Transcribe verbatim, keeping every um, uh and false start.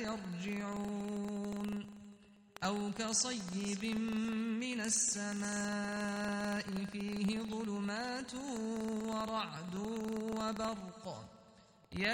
يرجعون أو كصيب من السماء فيه ظلمات ورعد وبرق